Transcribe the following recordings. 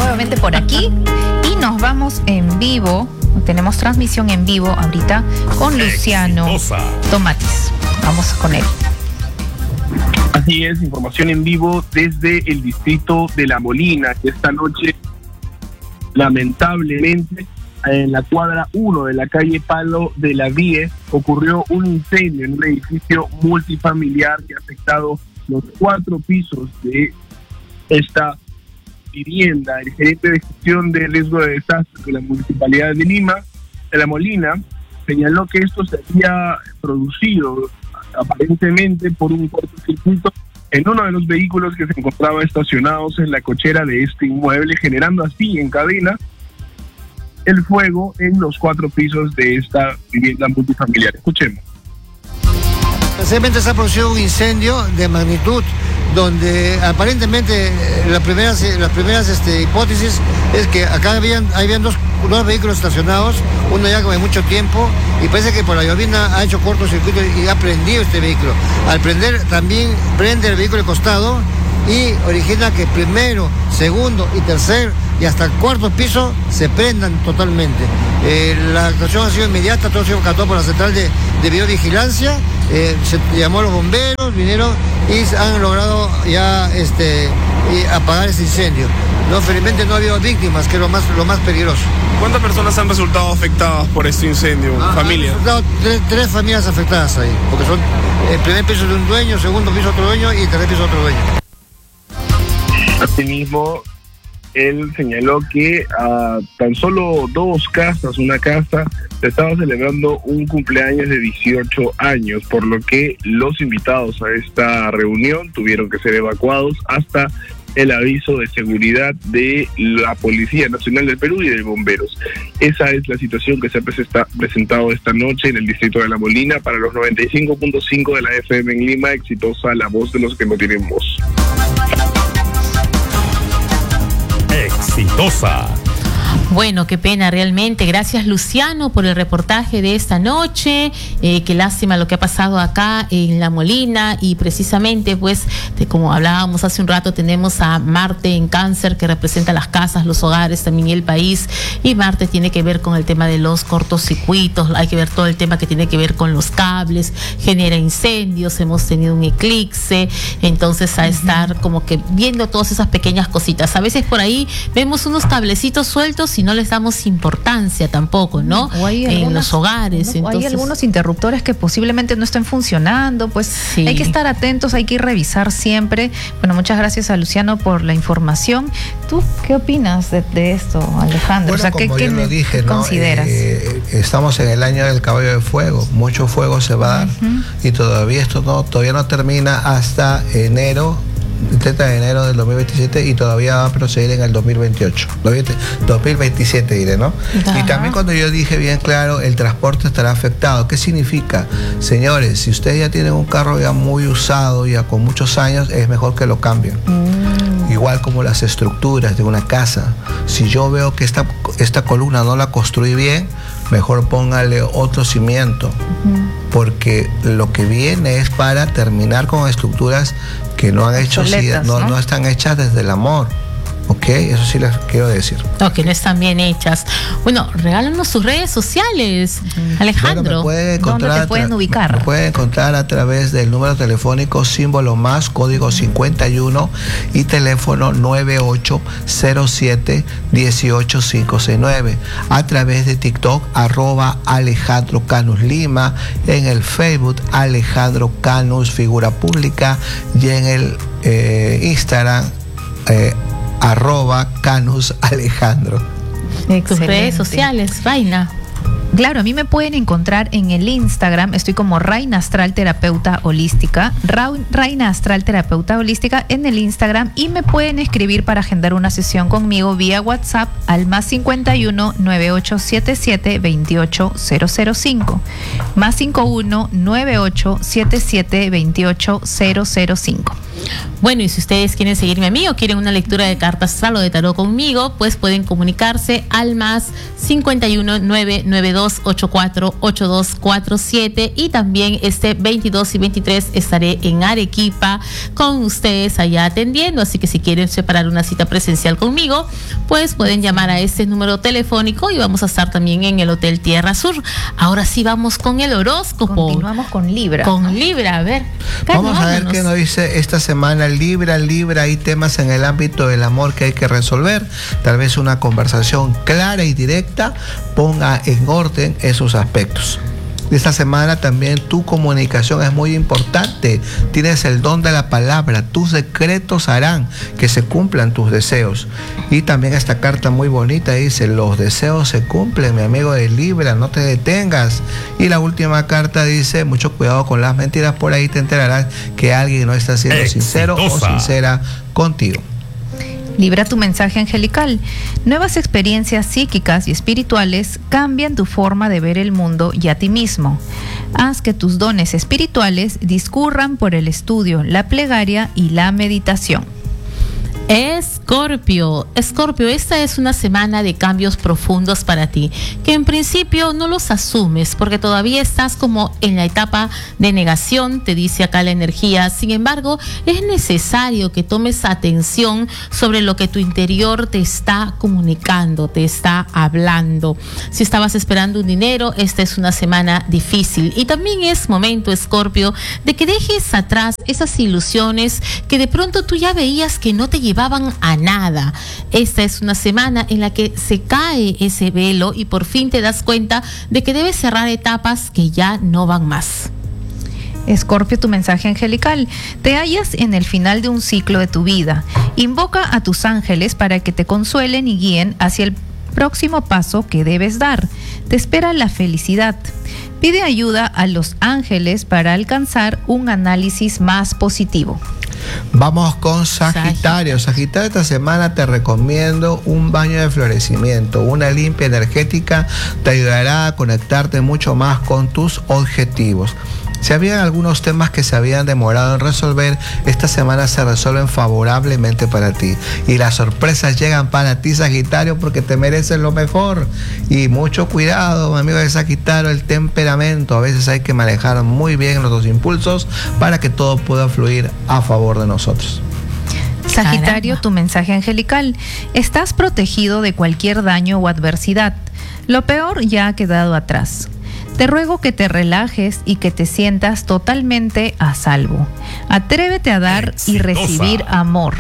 nuevamente por aquí y nos vamos en vivo. Tenemos transmisión en vivo ahorita con Luciano Tomatis. Vamos con él. Así es, información en vivo desde el distrito de La Molina, que esta noche, lamentablemente, en la cuadra 1 de la calle Palo de la Vie, ocurrió un incendio en un edificio multifamiliar que ha afectado los 4 pisos de esta vivienda. El gerente de gestión de riesgo de desastre de la Municipalidad de Lima, de La Molina, señaló que esto se había producido aparentemente por un cortocircuito en uno de los vehículos que se encontraba estacionados en la cochera de este inmueble, generando así en cadena el fuego en los 4 pisos de esta vivienda multifamiliar. Escuchemos. Recientemente se ha producido un incendio de magnitud donde aparentemente las primeras hipótesis es que acá habían dos vehículos estacionados, uno ya con mucho tiempo, y parece que por la llovizna ha hecho cortocircuito y ha prendido este vehículo. Al prender también prende el vehículo de costado y origina que primero, segundo y tercer y hasta el 4.º piso se prendan totalmente. La actuación ha sido inmediata, todo ha sido captado por la central de videovigilancia. Se llamó a los bomberos, vinieron y han logrado ya apagar ese incendio. No, felizmente no ha habido víctimas, que es lo más peligroso. ¿Cuántas personas han resultado afectadas por este incendio? ¿Familias? Han resultado 3 familias afectadas ahí, porque son el primer piso de un dueño, segundo piso otro dueño y tercer piso otro dueño. Asimismo, él señaló que a tan solo 2 casas, una casa, se estaba celebrando un cumpleaños de 18 años, por lo que los invitados a esta reunión tuvieron que ser evacuados hasta el aviso de seguridad de la Policía Nacional del Perú y de bomberos. Esa es la situación que se ha presentado esta noche en el distrito de La Molina. Para los 95.5 de la FM en Lima, exitosa la voz de los que no tienen voz. Exitosa. Bueno, qué pena realmente. Gracias, Luciano, por el reportaje de esta noche. Qué lástima lo que ha pasado acá en La Molina, y precisamente pues como hablábamos hace un rato, tenemos a Marte en Cáncer, que representa las casas, los hogares también y el país, y Marte tiene que ver con el tema de los cortocircuitos, hay que ver todo el tema que tiene que ver con los cables, genera incendios, hemos tenido un eclipse, entonces a estar como que viendo todas esas pequeñas cositas. A veces por ahí vemos unos cablecitos sueltos y no les damos importancia tampoco, ¿no? En los hogares. Entonces, hay algunos interruptores que posiblemente no estén funcionando, pues sí. Hay que estar atentos, hay que revisar siempre. Bueno, muchas gracias a Luciano por la información. ¿Tú qué opinas de esto, Alejandro? Bueno, o sea, como yo lo dije, ¿qué consideras? Estamos en el año del caballo de fuego, mucho fuego se va a dar y todavía no termina hasta enero, 30 de enero del 2027, y todavía va a proceder en el 2028, 2027 diré, ¿no? Y también cuando yo dije bien claro, el transporte estará afectado. ¿Qué significa? Señores, si ustedes ya tienen un carro ya muy usado, ya con muchos años, es mejor que lo cambien. Igual como las estructuras de una casa. Si yo veo que esta columna no la construí bien, mejor póngale otro cimiento, porque lo que viene es para terminar con estructuras que no han hecho, no están hechas desde el amor. Ok, eso sí les quiero decir. No, que no están bien hechas. Bueno, regálanos sus redes sociales, Alejandro. Bueno, ¿dónde te pueden ubicar? Me pueden encontrar a través del número telefónico símbolo más, código 51 y teléfono 9807-18569. A través de TikTok, @Alejandro Canus Lima, en el Facebook Alejandro Canus Figura Pública, y en el Instagram @Canus Alejandro. Tus redes sociales, Raina. Claro, a mí me pueden encontrar en el Instagram, estoy como Raina Astral Terapeuta Holística, Raina Astral Terapeuta Holística en el Instagram, y me pueden escribir para agendar una sesión conmigo vía WhatsApp al +51 9877 28005, +51 9877 28005. Bueno, y si ustedes quieren seguirme a mí o quieren una lectura de carta astral o de tarot conmigo, pues pueden comunicarse al más 51992848247, y también este 22 y 23 estaré en Arequipa con ustedes allá atendiendo, así que si quieren separar una cita presencial conmigo, pues pueden llamar a este número telefónico y vamos a estar también en el Hotel Tierra Sur. Ahora sí vamos con el horóscopo. Continuamos con Libra. Con Libra, a ver. Vamos a ver qué nos dice esta semana Libra. Hay temas en el ámbito del amor que hay que resolver. Tal vez una conversación clara y directa ponga en orden esos aspectos. Esta semana también tu comunicación es muy importante. Tienes el don de la palabra. Tus decretos harán que se cumplan tus deseos. Y también esta carta muy bonita dice: los deseos se cumplen, mi amigo de Libra, no te detengas. Y la última carta dice: mucho cuidado con las mentiras, por ahí te enterarás que alguien no está siendo sincero o sincera contigo. Libra, tu mensaje angelical. Nuevas experiencias psíquicas y espirituales cambian tu forma de ver el mundo y a ti mismo. Haz que tus dones espirituales discurran por el estudio, la plegaria y la meditación. Escorpio, esta es una semana de cambios profundos para ti, que en principio no los asumes porque todavía estás como en la etapa de negación, te dice acá la energía. Sin embargo, es necesario que tomes atención sobre lo que tu interior te está comunicando, te está hablando. Si estabas esperando un dinero, esta es una semana difícil, y también es momento, Escorpio, de que dejes atrás esas ilusiones que de pronto tú ya veías que no te llevaban a nada. Esta es una semana en la que se cae ese velo y por fin te das cuenta de que debes cerrar etapas que ya no van más. Escorpio, tu mensaje angelical. Te hallas en el final de un ciclo de tu vida. Invoca a tus ángeles para que te consuelen y guíen hacia el próximo paso que debes dar. Te espera la felicidad. Pide ayuda a los ángeles para alcanzar un análisis más positivo. Vamos con Sagitario. Sagitario, esta semana te recomiendo un baño de florecimiento. Una limpia energética te ayudará a conectarte mucho más con tus objetivos. Si habían algunos temas que se habían demorado en resolver, esta semana se resuelven favorablemente para ti. Y las sorpresas llegan para ti, Sagitario, porque te mereces lo mejor. Y mucho cuidado, mi amigo de Sagitario, el temperamento. A veces hay que manejar muy bien nuestros impulsos para que todo pueda fluir a favor de nosotros. Sagitario, tu mensaje angelical. Estás protegido de cualquier daño o adversidad. Lo peor ya ha quedado atrás. Te ruego que te relajes y que te sientas totalmente a salvo. Atrévete a dar y recibir amor.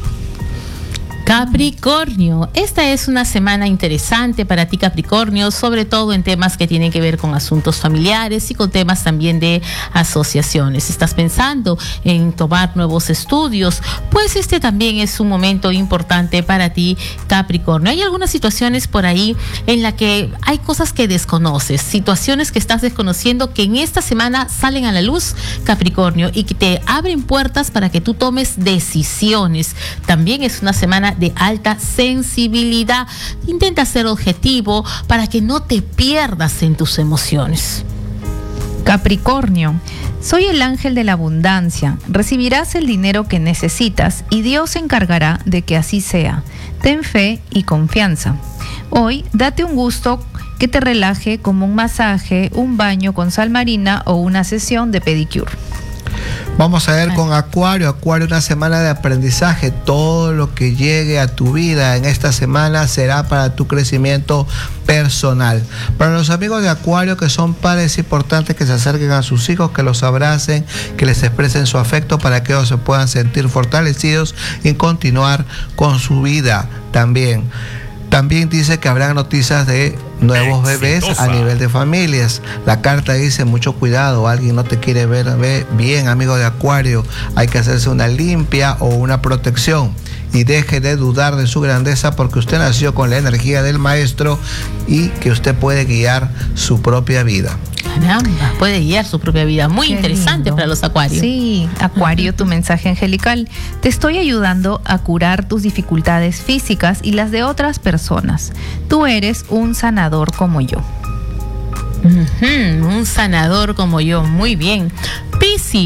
Capricornio, esta es una semana interesante para ti, Capricornio, sobre todo en temas que tienen que ver con asuntos familiares y con temas también de asociaciones. ¿Estás pensando en tomar nuevos estudios? Pues este también es un momento importante para ti, Capricornio. Hay algunas situaciones por ahí en la que hay cosas que desconoces, situaciones que estás desconociendo que en esta semana salen a la luz, Capricornio, y que te abren puertas para que tú tomes decisiones. También es una semana de alta sensibilidad. Intenta ser objetivo para que no te pierdas en tus emociones. Capricornio, soy el ángel de la abundancia. Recibirás el dinero que necesitas y Dios se encargará de que así sea. Ten fe y confianza. Hoy, date un gusto que te relaje, como un masaje, un baño con sal marina o una sesión de pedicure. Vamos a ver con Acuario. Acuario, una semana de aprendizaje. Todo lo que llegue a tu vida en esta semana será para tu crecimiento personal. Para los amigos de Acuario que son padres, es importante que se acerquen a sus hijos, que los abracen, que les expresen su afecto para que ellos se puedan sentir fortalecidos y continuar con su vida también. También dice que habrá noticias de nuevos bebés a nivel de familias. La carta dice: mucho cuidado, alguien no te quiere ver bien, amigo de Acuario. Hay que hacerse una limpia o una protección. Y deje de dudar de su grandeza, porque usted nació con la energía del maestro y que usted puede guiar su propia vida. Caramba, puede guiar su propia vida. Muy interesante para los Acuarios. Sí, Acuario, tu mensaje angelical. Te estoy ayudando a curar tus dificultades físicas y las de otras personas. Tú eres un sanador como yo. Un sanador como yo. Muy bien. Piscis,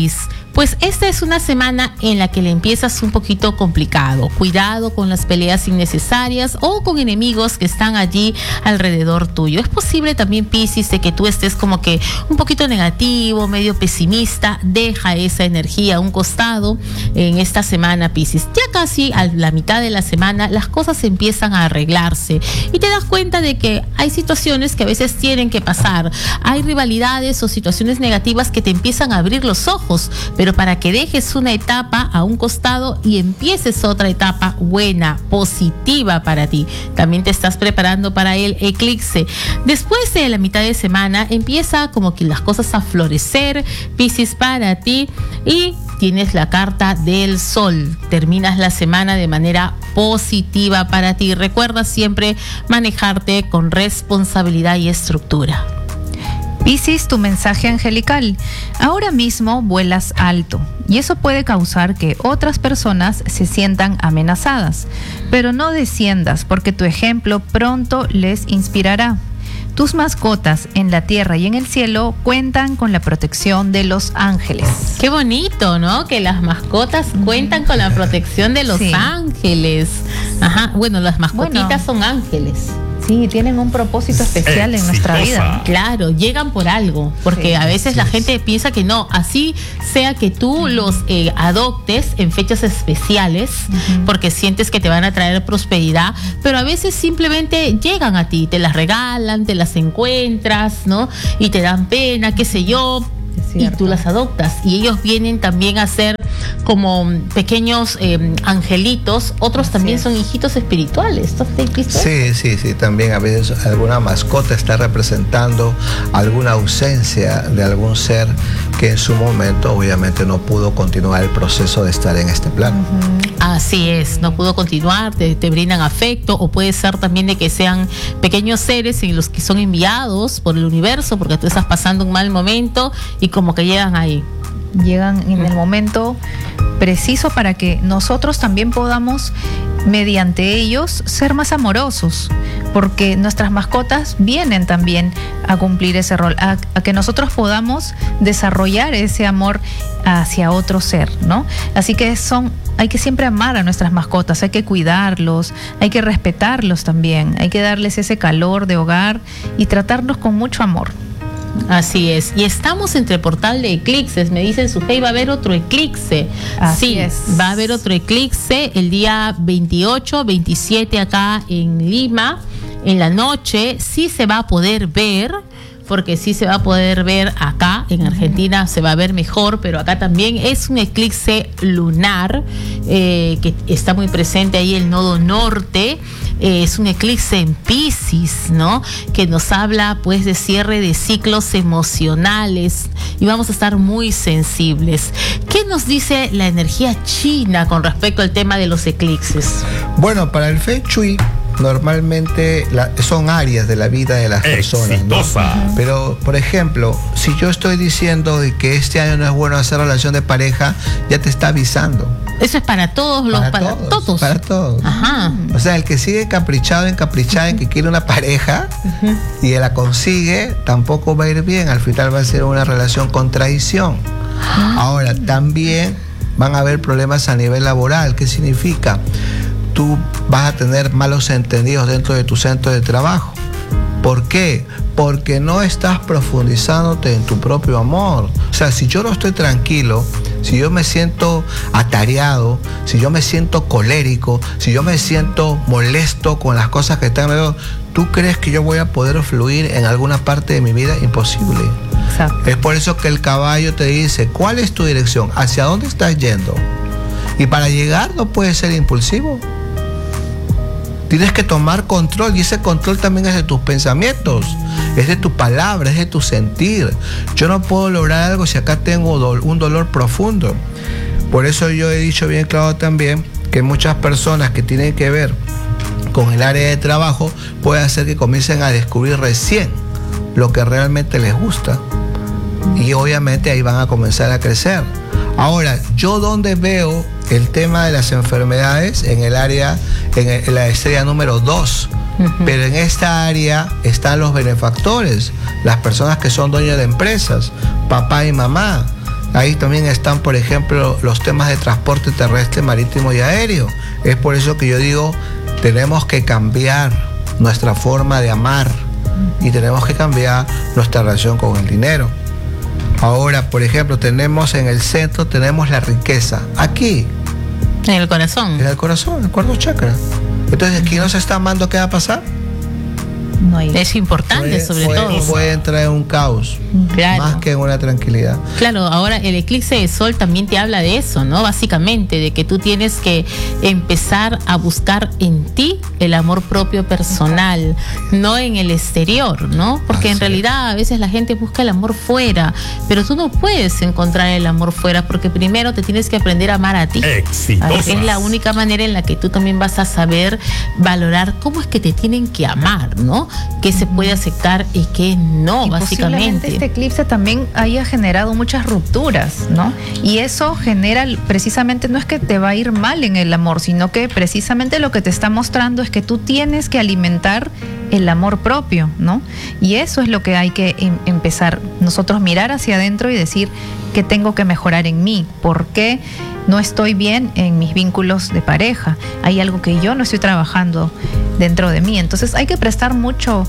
Pues esta es una semana en la que le empiezas un poquito complicado. Cuidado con las peleas innecesarias o con enemigos que están allí alrededor tuyo. Es posible también, Piscis, de que tú estés como que un poquito negativo, medio pesimista. Deja esa energía a un costado en esta semana, Piscis. Ya casi a la mitad de la semana las cosas empiezan a arreglarse y te das cuenta de que hay situaciones que a veces tienen que pasar. Hay rivalidades o situaciones negativas que te empiezan a abrir los ojos, pero para que dejes una etapa a un costado y empieces otra etapa buena, positiva para ti. También te estás preparando para el eclipse. Después de la mitad de semana empieza como que las cosas a florecer, Piscis, para ti, y tienes la carta del sol. Terminas la semana de manera positiva para ti. Recuerda siempre manejarte con responsabilidad y estructura. Piscis, tu mensaje angelical. Ahora mismo vuelas alto y eso puede causar que otras personas se sientan amenazadas. Pero no desciendas porque tu ejemplo pronto les inspirará. Tus mascotas en la tierra y en el cielo cuentan con la protección de los ángeles. Qué bonito, ¿no? Que las mascotas cuentan con la protección de los ángeles. Ajá, bueno, las mascotitas son ángeles. Sí, tienen un propósito especial en nuestra vida. Claro, llegan por algo, porque a veces la gente piensa que no, así sea que tú los adoptes en fechas especiales, porque sientes que te van a traer prosperidad, pero a veces simplemente llegan a ti, te las regalan, te las encuentras, ¿no? Y te dan pena, qué sé yo, y tú las adoptas. Y ellos vienen también a ser como pequeños angelitos. Otros también son hijitos espirituales. ¿Tú has visto? Sí, también a veces alguna mascota está representando alguna ausencia de algún ser que en su momento obviamente no pudo continuar el proceso de estar en este plano. Así es, no pudo continuar, te brindan afecto, o puede ser también de que sean pequeños seres en los que son enviados por el universo porque tú estás pasando un mal momento y como que llegan ahí. Llegan en el momento preciso para que nosotros también podamos, mediante ellos, ser más amorosos, porque nuestras mascotas vienen también a cumplir ese rol, a que nosotros podamos desarrollar ese amor hacia otro ser, ¿no? Así que hay que siempre amar a nuestras mascotas, hay que cuidarlos, hay que respetarlos también, hay que darles ese calor de hogar y tratarlos con mucho amor. Así es, y estamos entre portal de eclipses. Me dicen, Sujei, va a haber otro eclipse. Así es. Va a haber otro eclipse el día 28, 27 acá en Lima, en la noche. Sí se va a poder ver, porque sí se va a poder ver acá, en Argentina se va a ver mejor, pero acá también es un eclipse lunar que está muy presente ahí el nodo norte. Es un eclipse en Piscis, ¿no? Que nos habla pues de cierre de ciclos emocionales y vamos a estar muy sensibles. ¿Qué nos dice la energía china con respecto al tema de los eclipses? Bueno, para el Feng Shui normalmente son áreas de la vida de las personas, ¿no? Pero, por ejemplo, si yo estoy diciendo de que este año no es bueno hacer relación de pareja, ya te está avisando. Eso es para todos para todos. Para todos. Ajá. O sea, el que sigue encaprichado en que quiere una pareja y la consigue, tampoco va a ir bien. Al final va a ser una relación con traición. Ahora, también van a haber problemas a nivel laboral. ¿Qué significa? Tú vas a tener malos entendidos dentro de tu centro de trabajo. ¿Por qué? Porque no estás profundizándote en tu propio amor. O sea, si yo no estoy tranquilo, si yo me siento atareado, si yo me siento colérico, si yo me siento molesto con las cosas que están alrededor, ¿tú crees que yo voy a poder fluir en alguna parte de mi vida? Imposible. Exacto. Es por eso que el caballo te dice, ¿cuál es tu dirección? ¿Hacia dónde estás yendo? Y para llegar no puedes ser impulsivo. Tienes que tomar control, y ese control también es de tus pensamientos, es de tu palabra, es de tu sentir. Yo no puedo lograr algo si acá tengo un dolor profundo. Por eso yo he dicho bien claro también que muchas personas que tienen que ver con el área de trabajo puede hacer que comiencen a descubrir recién lo que realmente les gusta, y obviamente ahí van a comenzar a crecer. Ahora, yo donde veo el tema de las enfermedades en el área, en la estrella número 2. Pero en esta área están los benefactores, las personas que son dueños de empresas, papá y mamá. Ahí también están, por ejemplo, los temas de transporte terrestre, marítimo y aéreo. Es por eso que yo digo, tenemos que cambiar nuestra forma de amar y tenemos que cambiar nuestra relación con el dinero. Ahora, por ejemplo, tenemos en el centro, tenemos la riqueza. Aquí. En el corazón. En el corazón, en el cuarto chakra. Entonces, ¿quién nos está amando? ¿Qué va a pasar? No hay. Es importante, sobre todo. Puede entrar en un caos, claro, más que en una tranquilidad. Claro, ahora el eclipse de sol también te habla de eso, ¿no? Básicamente, de que tú tienes que empezar a buscar en ti el amor propio personal, no en el exterior, ¿no? Porque en realidad a veces la gente busca el amor fuera, pero tú no puedes encontrar el amor fuera, porque primero te tienes que aprender a amar a ti. Exitosas. Es la única manera en la que tú también vas a saber valorar cómo es que te tienen que amar, ¿no? Qué se puede aceptar y qué no, y básicamente. Posiblemente este eclipse también haya generado muchas rupturas, ¿no? Y eso genera, precisamente, no es que te va a ir mal en el amor, sino que precisamente lo que te está mostrando es que tú tienes que alimentar el amor propio, ¿no? Y eso es lo que hay que empezar nosotros, mirar hacia adentro y decir que tengo que mejorar en mí, por qué no estoy bien en mis vínculos de pareja, hay algo que yo no estoy trabajando dentro de mí. Entonces hay que prestar mucho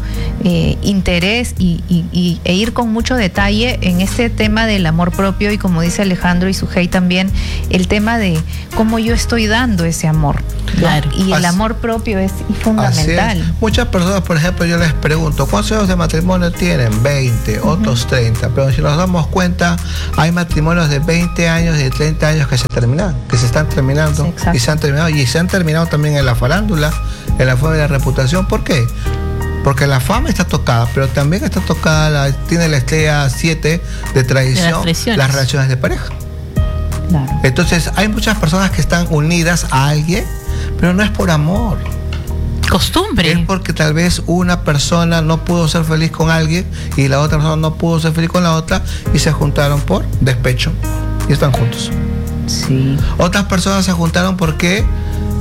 interés e ir con mucho detalle en este tema del amor propio, y como dice Alejandro y Sujei también, el tema de cómo yo estoy dando ese amor, ¿no? Claro. Y el amor propio es fundamental. Es. Muchas personas, por ejemplo, yo les pregunto, ¿cuántos años de matrimonio tienen? 20, otros 30, pero si nos damos cuenta, hay matrimonios de 20 años y de 30 años que se terminan, que se están terminando, Exacto. y se han terminado también en la farándula, en la forma de la reputación. ¿Por qué? Porque la fama está tocada, pero también está tocada, tiene la estrella 7 de tradición, las relaciones de pareja. Claro. Entonces hay muchas personas que están unidas a alguien, pero no es por amor. Costumbre. Es porque tal vez una persona no pudo ser feliz con alguien y la otra persona no pudo ser feliz con la otra y se juntaron por despecho y están juntos. Sí. Otras personas se juntaron porque